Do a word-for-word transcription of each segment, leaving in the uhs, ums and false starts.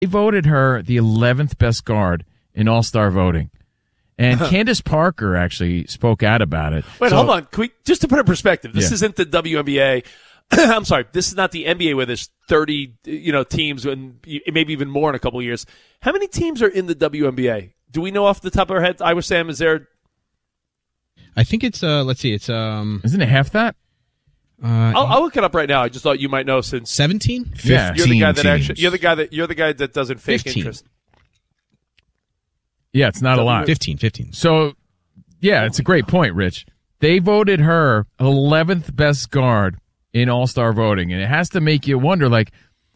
They voted her the eleventh best guard in All-Star voting. And Candace Parker actually spoke out about it. Wait, so, hold on. Can we, just to put it in perspective, this yeah. isn't the W N B A. I'm sorry, this is not the N B A where there's thirty, you know, teams and maybe even more in a couple of years. How many teams are in the W N B A? Do we know off the top of our heads? Iowa Sam, is there? I think it's uh, let's see, it's um, isn't it half that? Uh, I'll, I'll look it up right now. I just thought you might know since seventeen. Yeah, you're the guy that teams. actually you're the guy that you're the guy that doesn't fake fifteen. interest. Yeah, it's not a lot. fifteen, fifteen. So, yeah, it's a great point, Rich. They voted her eleventh best guard in All-Star voting, and it has to make you wonder, like,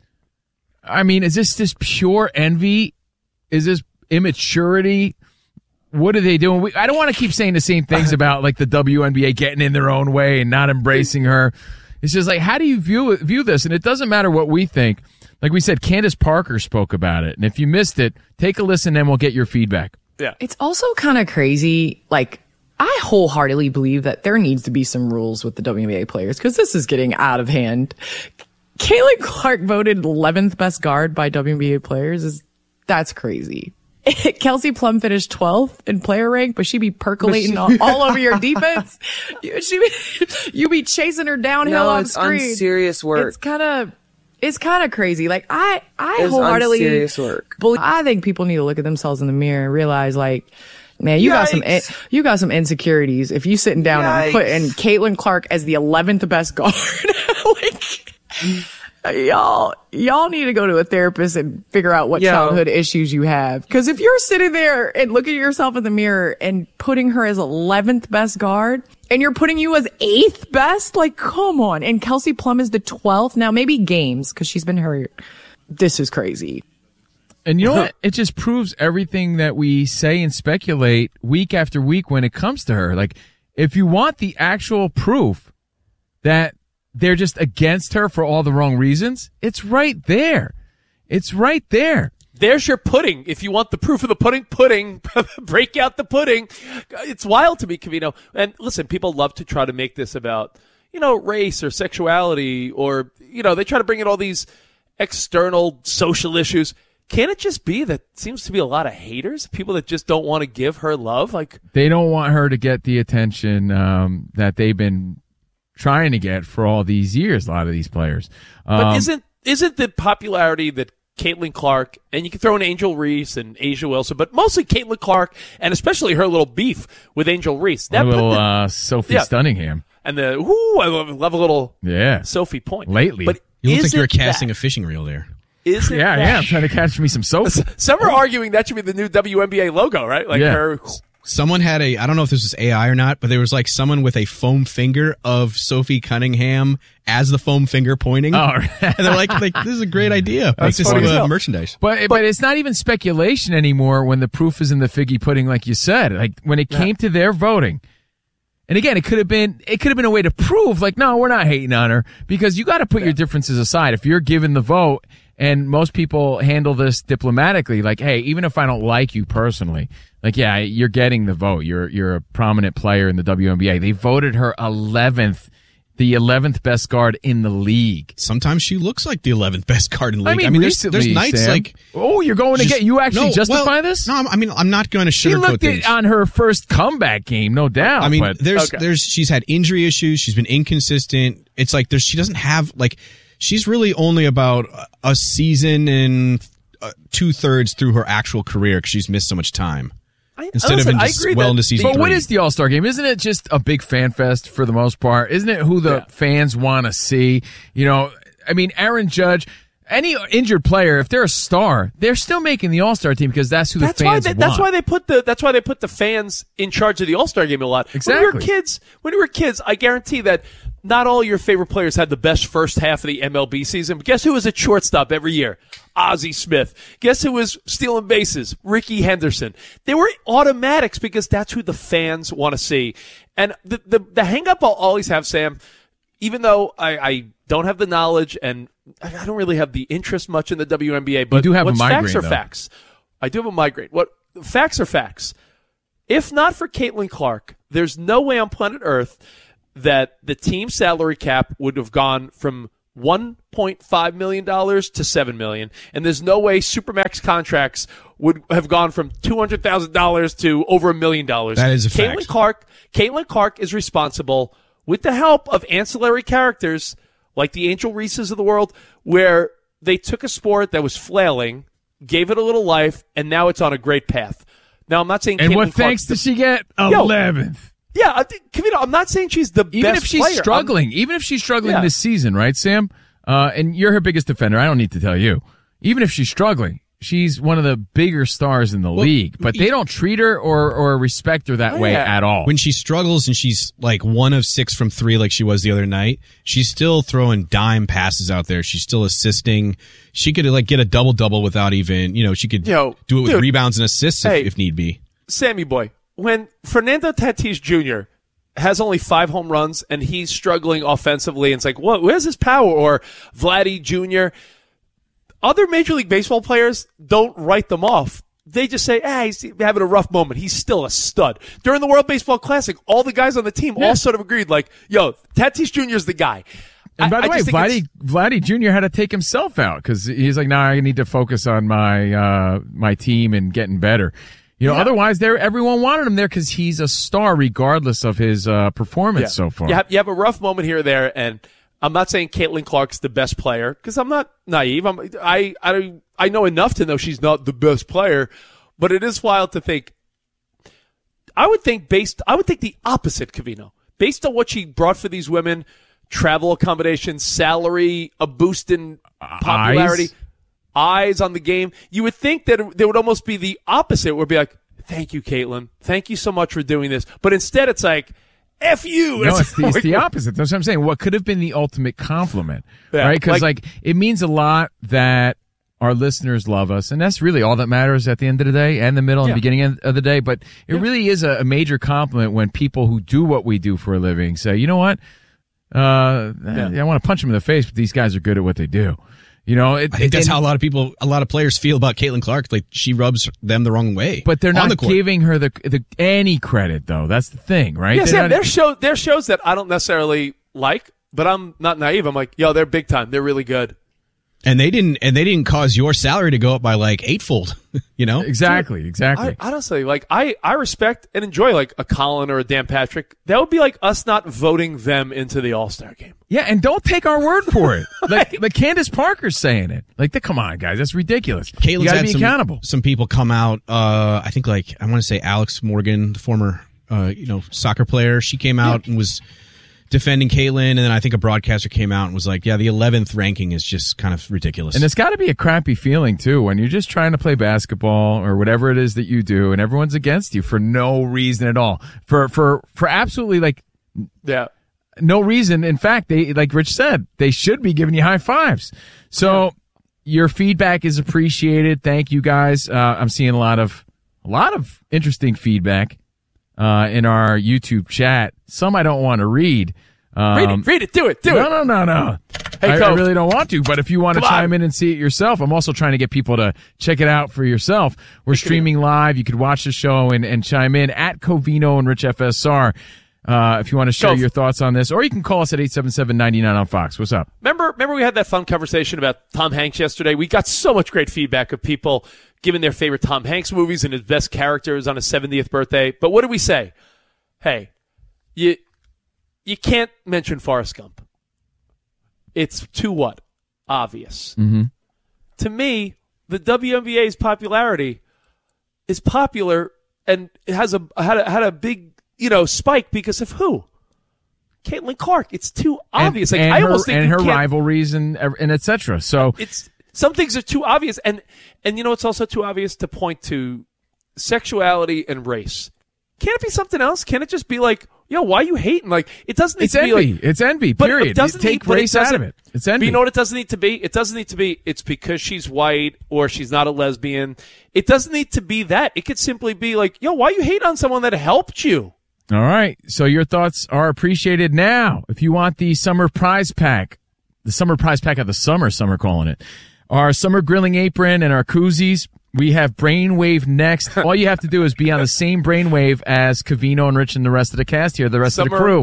I mean, is this just pure envy? Is this immaturity? What are they doing? We, I don't want to keep saying the same things about, like, the W N B A getting in their own way and not embracing her. It's just like, how do you view view this? And it doesn't matter what we think. Like we said, Candace Parker spoke about it. And if you missed it, take a listen and we'll get your feedback. Yeah. It's also kind of crazy. Like, I wholeheartedly believe that there needs to be some rules with the W N B A players because this is getting out of hand. Caitlin Clark voted eleventh best guard by W N B A players. Is That's crazy. Kelsey Plum finished twelfth in player rank, but she be percolating all, all over your defense. You, she be, you be chasing her downhill no, on it's screen. unserious work. It's kind of... It's kind of crazy. Like, I, I It's wholeheartedly unserious work. believe, I think people need to look at themselves in the mirror and realize, like, man, you got some, in- you got some insecurities. If you sitting down Yikes. and putting Caitlin Clark as the eleventh best guard, like, y'all, y'all need to go to a therapist and figure out what Yo. childhood issues you have. Cause if you're sitting there and looking at yourself in the mirror and putting her as eleventh best guard, and you're putting you as eighth best? Like, come on. And Kelsey Plum is the twelfth. Now, maybe games, because she's been hurt. This is crazy. And you know what? It just proves everything that we say and speculate week after week when it comes to her. Like, if you want the actual proof that they're just against her for all the wrong reasons, it's right there. It's right there. There's your pudding. If you want the proof of the pudding, pudding, break out the pudding. It's wild to me, Covino. And listen, people love to try to make this about, you know, race or sexuality or, you know, they try to bring in all these external social issues. Can it just be that seems to be a lot of haters, people that just don't want to give her love? Like, they don't want her to get the attention um, that they've been trying to get for all these years, a lot of these players. Um, but isn't isn't the popularity that Caitlin Clark, and you can throw in Angel Reese and Asia Wilson, but mostly Caitlin Clark, and especially her little beef with Angel Reese. That That little the, uh, Sophie yeah. Stunningham. And the, whoo, I love, love a little yeah. Sophie point. Lately. But You look like you're isn't casting that, a fishing reel there. Isn't Yeah, that, yeah, I'm trying to catch me some Sophie. Some are arguing that should be the new W N B A logo, right? Like Yeah. her. Someone had a, I don't know if this was A I or not, but there was like someone with a foam finger of Sophie Cunningham as the foam finger pointing. Oh, And they're like, like, this is a great idea. Make That's this funny into as a hell. merchandise. But, but it's not even speculation anymore when the proof is in the figgy pudding, like you said. Like when it came to their voting, and again, it could have been it could have been a way to prove, like, no, we're not hating on her, because you got to put your differences aside. If you're given the vote, and most people handle this diplomatically, like, hey, even if I don't like you personally, like, yeah, you're getting the vote. You're you're a prominent player in the W N B A. They voted her eleventh. The eleventh best guard in the league. Sometimes she looks like the eleventh best card in the league. I mean, there's, recently, there's nights Sam. like, oh, you're going to just- get you actually no, justify well, this? No, I'm- I mean, I'm not going to She sugarcoat looked things. it on her first comeback game, no doubt. I mean, but, there's, Okay. there's, she's had injury issues. She's been inconsistent. It's like there's, she doesn't have like, she's really only about a season and uh, two thirds through her actual career because she's missed so much time. I, Instead listen, of in I just agree well that into season but three. what is the All-Star game? Isn't it just a big fan fest for the most part? Isn't it who the Yeah. fans want to see? You know, I mean, Aaron Judge, any injured player, if they're a star, they're still making the All-Star team because that's who the That's why fans they, want. that's why they put the that's why they put the fans in charge of the All-Star game a lot. When we were Exactly. kids, when we were kids, I guarantee that not all your favorite players had the best first half of the M L B season. But guess who was at shortstop every year? Ozzie Smith. Guess who was stealing bases? Ricky Henderson. They were automatics because that's who the fans want to see. And the the, the hang up I'll always have, Sam, even though I, I don't have the knowledge and I don't really have the interest much in the W N B A, but do have a what's migraine, facts are though. facts. I do have a migraine. What facts are facts. If not for Caitlin Clark, there's no way on planet Earth that the team salary cap would have gone from one point five million dollars to seven million dollars. And there's no way Supermax contracts would have gone from two hundred thousand dollars to over a million dollars. That is a Caitlin fact. Clark, Caitlin Clark is responsible, with the help of ancillary characters like the Angel Reeses of the world, where they took a sport that was flailing, gave it a little life, and now it's on a great path. Now, I'm not saying And Caitlin what thanks Clark's did she get? Yo. eleventh. Yeah, I think, Kavita, I'm not saying she's the Even best if she's player. struggling, even if she's struggling Yeah. this season, right, Sam? Uh, and you're her biggest defender. I don't need to tell you. Even if she's struggling, she's one of the bigger stars in the league. But they don't treat her or, or respect her that Oh, way yeah. at all. When she struggles and she's like one of six from three like she was the other night, she's still throwing dime passes out there. She's still assisting. She could like get a double-double without even, you know, she could Yo, do it with dude. rebounds and assists if, Hey. if need be. Sammy boy, when Fernando Tatis Junior has only five home runs and he's struggling offensively, and it's like, what? Where's his power? Or Vladdy Junior Other Major League Baseball players don't write them off. They just say, ah, he's having a rough moment. He's still a stud. During the World Baseball Classic, all the guys on the team all sort of agreed, like, yo, Tatis Junior's the guy. And by I- the I way, just think Vladdy, it's- Vladdy Junior had to take himself out because he's like, "No, nah, I need to focus on my uh, my team and getting better." You know, Yeah. otherwise, there everyone wanted him there because he's a star, regardless of his uh, performance so far. You have, you have a rough moment here or there, and I'm not saying Caitlin Clark's the best player because I'm not naive. I'm, I, I, I know enough to know she's not the best player, but it is wild to think. I would think based, I would think the opposite, Cavino. Based on what she brought for these women, travel accommodations, salary, a boost in popularity, Eyes. eyes on the game, you would think that it, there would almost be the opposite, where it'd be like, thank you, Caitlin. Thank you so much for doing this. But instead it's like, F you. No, it's the, it's the opposite. That's what I'm saying. What could have been the ultimate compliment, Yeah, right? Because like- like, it means a lot that our listeners love us, and that's really all that matters at the end of the day, and the middle and Yeah. beginning of the day. But it really is a, a major compliment when people who do what we do for a living say, "You know what? Uh, I want to punch them in the face, but these guys are good at what they do." You know, it, I think that's and- how a lot of people, a lot of players feel about Caitlin Clark. Like she rubs them the wrong way. But they're on not the court. giving her the, the any credit, though. That's the thing, right? Yeah, They're Sam, not- there's show there's shows that I don't necessarily like, but I'm not naive. I'm like, yo, they're big time. They're really good. And they didn't, and they didn't cause your salary to go up by like eightfold. You know, exactly, exactly. I honestly like I, I respect and enjoy like a Colin or a Dan Patrick. That would be like us not voting them into the All Star game. Yeah, and don't take our word for it. Like, like Candace Parker's saying it. Like, the, come on, guys, that's ridiculous. Caitlin's you gotta had be some, accountable. Some people come out. Uh, I think like I want to say Alex Morgan, the former, uh, you know, soccer player. She came out and was defending Caitlin, and then I think a broadcaster came out and was like, "Yeah, the eleventh ranking is just kind of ridiculous." And it's got to be a crappy feeling too when you're just trying to play basketball or whatever it is that you do, and everyone's against you for no reason at all. For for for absolutely like Yeah. no reason. In fact, they, like Rich said, they should be giving you high fives. So your feedback is appreciated. Thank you guys. Uh, I'm seeing a lot of, a lot of interesting feedback, uh, in our YouTube chat. Some I don't want to read. Um, Read it, read it, do it, do no, it. no, no, no. Hey, I, I Cove. really don't want to, but if you want to Come chime on. in and see it yourself, I'm also trying to get people to check it out for yourself. We're streaming live. You could watch the show and, and chime in at Covino and Rich F S R. Uh, if you want to share Cove. your thoughts on this, or you can call us at eight seven seven, nine nine on Fox. What's up? Remember, remember we had that fun conversation about Tom Hanks yesterday? We got so much great feedback of people giving their favorite Tom Hanks movies and his best characters on his seventieth birthday. But what did we say? Hey, you you can't mention Forrest Gump. It's too what? Obvious. Mm-hmm. To me, the W N B A's popularity is popular and it has a had a, had a big, you know, spike because of who? Caitlin Clark. It's too obvious. And, like and I her, almost think and you her can't- rivalries and and et cetera. So it's some things are too obvious, and and you know it's also too obvious to point to sexuality and race. Can't it be something else? Can't it just be like, yo, why are you hating? Like it doesn't need it's to envy. be like it's envy. but Period. It doesn't Take need, but it race out of doesn't- it. It's But envy. you know what it doesn't need to be? It doesn't need to be. It's because she's white or she's not a lesbian. It doesn't need to be that. It could simply be like, yo, why you hate on someone that helped you? All right. So your thoughts are appreciated now. If you want the summer prize pack, the summer prize pack of the summer, some are calling it, our summer grilling apron and our koozies, we have Brainwave next. All you have to do is be on the same brainwave as Covino and Rich and the rest of the cast here, the rest of the Summer- crew.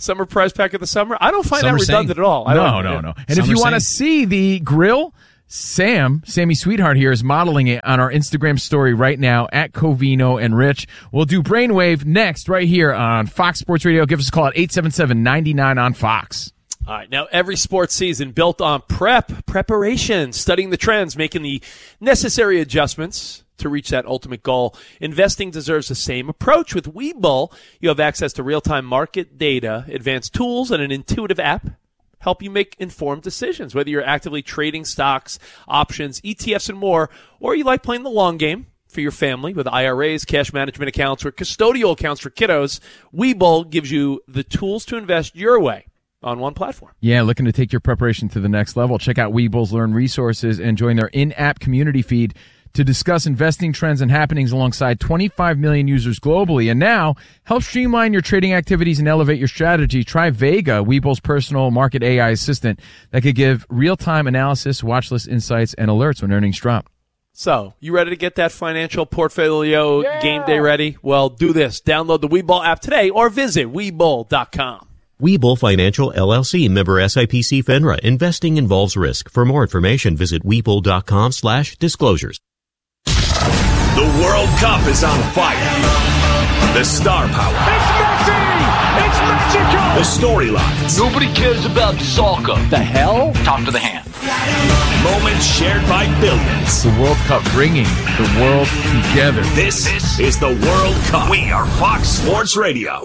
Summer prize pack of the summer. I don't find Summer that redundant saying. at all. I No, don't, no, yeah. no. And Summer if you want to saying. see the grill, Sam, Sammy Sweetheart here is modeling it on our Instagram story right now at Covino and Rich. We'll do Brainwave next right here on Fox Sports Radio. Give us a call at eight seven seven, nine nine on Fox. All right, now every sports season built on prep, preparation, studying the trends, making the necessary adjustments to reach that ultimate goal. Investing deserves the same approach. With Webull, you have access to real-time market data, advanced tools, and an intuitive app help you make informed decisions, whether you're actively trading stocks, options, E T Fs, and more, or you like playing the long game for your family with I R As, cash management accounts, or custodial accounts for kiddos. Webull gives you the tools to invest your way on one platform. Yeah, looking to take your preparation to the next level. Check out Webull's Learn Resources and join their in-app community feed to discuss investing trends and happenings alongside twenty-five million users globally. And now, help streamline your trading activities and elevate your strategy. Try Vega, Webull's personal market A I assistant that could give real-time analysis, watch list insights, and alerts when earnings drop. So, you ready to get that financial portfolio Yeah. game day ready? Well, do this. Download the Webull app today or visit Webull dot com. Webull Financial, L L C, member S I P C FINRA. Investing involves risk. For more information, visit Webull dot com slash disclosures. The World Cup is on fire. The star power. It's Messi! It's Mexico! The storylines. Nobody cares about soccer. The hell? Talk to the hand. Moments shared by billions. The World Cup bringing the world together. This, this is the World Cup. We are Fox Sports Radio.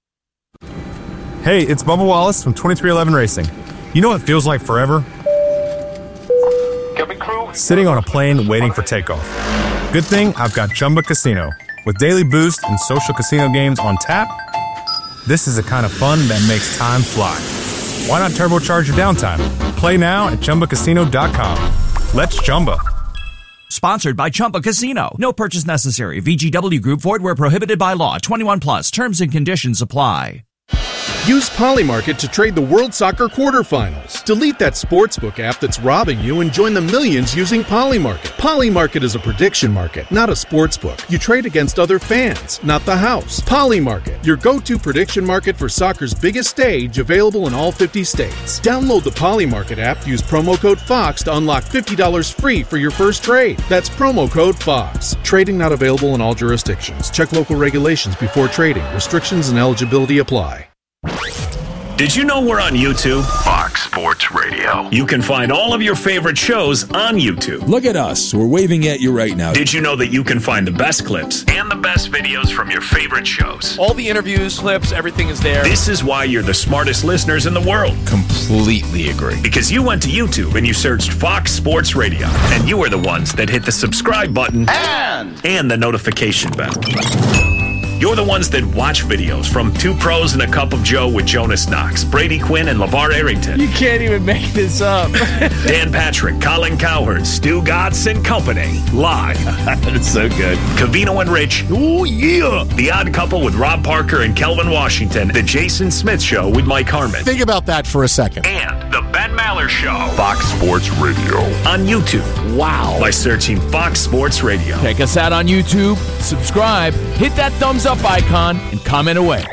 Hey, it's Bubba Wallace from twenty-three eleven Racing. You know what feels like forever? Sitting on a plane waiting for takeoff. Good thing I've got Chumba Casino. With daily boost and social casino games on tap, this is the kind of fun that makes time fly. Why not turbocharge your downtime? Play now at Chumba Casino dot com. Let's Chumba. Sponsored by Chumba Casino. No purchase necessary. V G W Group. Void where prohibited by law. twenty-one plus. Terms and conditions apply. Use Polymarket to trade the World Soccer quarterfinals. Delete that sportsbook app that's robbing you and join the millions using Polymarket. Polymarket is a prediction market, not a sportsbook. You trade against other fans, not the house. Polymarket, your go-to prediction market for soccer's biggest stage, available in all fifty states. Download the Polymarket app, use promo code FOX to unlock fifty dollars free for your first trade. That's promo code FOX. Trading not available in all jurisdictions. Check local regulations before trading. Restrictions and eligibility apply. Did you know we're on YouTube? Fox Sports Radio. You can find all of your favorite shows on YouTube. Look at us. We're waving at you right now. Did you know that you can find the best clips and the best videos from your favorite shows? All the interviews, clips, everything is there. This is why you're the smartest listeners in the world. Completely agree. Because you went to YouTube and you searched Fox Sports Radio. And you are the ones that hit the subscribe button and, and the notification bell. You're the ones that watch videos from Two Pros and a Cup of Joe with Jonas Knox, Brady Quinn, and LeVar Arrington. You can't even make this up. Dan Patrick, Colin Cowherd, Stu Gatz and Company. Live. That's so good. Covino and Rich. Ooh, yeah. The Odd Couple with Rob Parker and Kelvin Washington. The Jason Smith Show with Mike Harmon. Think about that for a second. And The Ben Maller Show. Fox Sports Radio. On YouTube. Wow. By searching Fox Sports Radio. Check us out on YouTube, subscribe, hit that thumbs up icon, and comment away.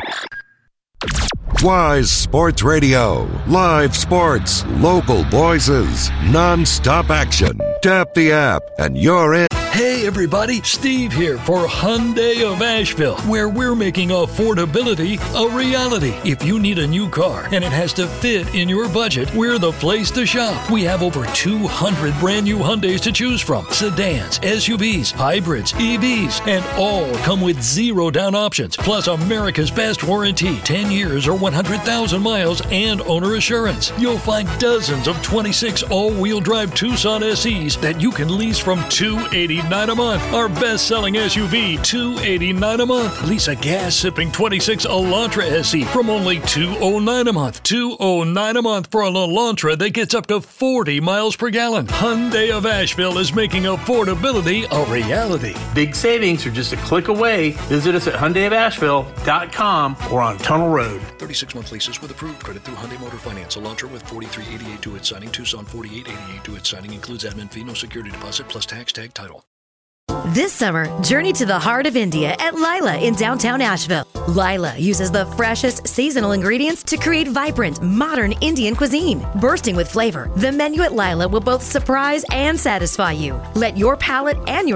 Wise Sports Radio. Live sports, local voices, non-stop action. Tap the app and you're in. Hey everybody, Steve here for Hyundai of Asheville, where we're making affordability a reality. If you need a new car and it has to fit in your budget, we're the place to shop. We have over two hundred brand new Hyundais to choose from. Sedans, S U Vs, hybrids, E Vs, and all come with zero down options. Plus America's best warranty, ten years or one hundred thousand miles and owner assurance. You'll find dozens of twenty-six all-wheel drive Tucson S Es that you can lease from two hundred eighty-nine dollars a month. Our best-selling S U V, two hundred eighty-nine dollars a month. Lease a gas-sipping twenty-six Elantra S E from only two hundred nine dollars a month. two hundred nine dollars a month for an Elantra that gets up to forty miles per gallon. Hyundai of Asheville is making affordability a reality. Big savings are just a click away. Visit us at Hyundai of Asheville dot com or on Tunnel Road. thirty-six month leases with approved credit through Hyundai Motor Finance. Elantra with forty-three eighty-eight to its signing. Tucson forty-eight eighty-eight to its signing. Includes admin fee, no security deposit, plus tax tag title. This summer, journey to the heart of India at Lila in downtown Asheville. Lila uses the freshest seasonal ingredients to create vibrant, modern Indian cuisine. Bursting with flavor, the menu at Lila will both surprise and satisfy you. Let your palate and your